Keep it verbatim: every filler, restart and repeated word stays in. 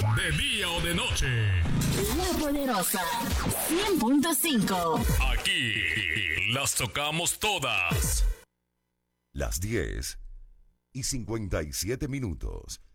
de día o de noche. La Poderosa cien punto cinco. Aquí las tocamos todas. Las diez y cincuenta y siete minutos.